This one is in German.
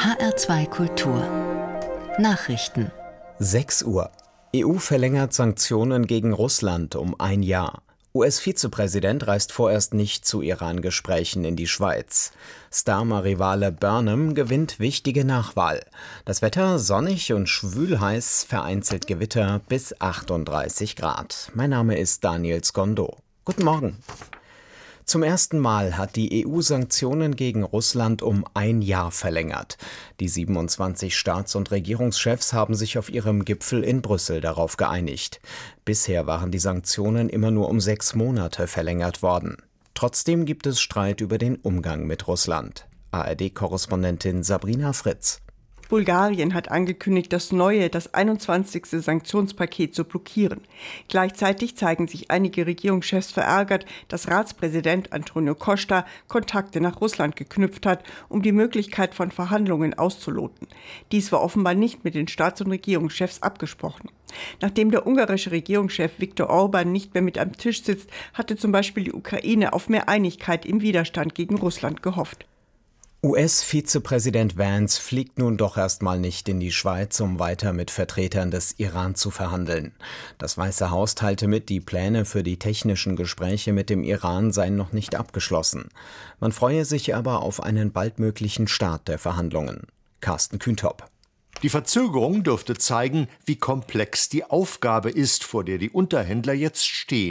HR2 Kultur Nachrichten 6 Uhr. EU verlängert Sanktionen gegen Russland um 1 Jahr. US-Vizepräsident reist vorerst nicht zu Iran-Gesprächen in die Schweiz. Starmer-Rivale Burnham gewinnt wichtige Nachwahl. Das Wetter sonnig und schwül-heiß, vereinzelt Gewitter bis 38 Grad. Mein Name ist Daniel Skondo. Guten Morgen. Zum ersten Mal hat die EU Sanktionen gegen Russland um 1 Jahr verlängert. Die 27 Staats- und Regierungschefs haben sich auf ihrem Gipfel in Brüssel darauf geeinigt. Bisher waren die Sanktionen immer nur um 6 Monate verlängert worden. Trotzdem gibt es Streit über den Umgang mit Russland. ARD-Korrespondentin Sabrina Fritz. Bulgarien hat angekündigt, das 21. Sanktionspaket zu blockieren. Gleichzeitig zeigen sich einige Regierungschefs verärgert, dass Ratspräsident Antonio Costa Kontakte nach Russland geknüpft hat, um die Möglichkeit von Verhandlungen auszuloten. Dies war offenbar nicht mit den Staats- und Regierungschefs abgesprochen. Nachdem der ungarische Regierungschef Viktor Orbán nicht mehr mit am Tisch sitzt, hatte zum Beispiel die Ukraine auf mehr Einigkeit im Widerstand gegen Russland gehofft. US-Vizepräsident Vance fliegt nun doch erstmal nicht in die Schweiz, um weiter mit Vertretern des Iran zu verhandeln. Das Weiße Haus teilte mit, die Pläne für die technischen Gespräche mit dem Iran seien noch nicht abgeschlossen. Man freue sich aber auf einen baldmöglichen Start der Verhandlungen. Carsten Kühntop. Die Verzögerung dürfte zeigen, wie komplex die Aufgabe ist, vor der die Unterhändler jetzt stehen.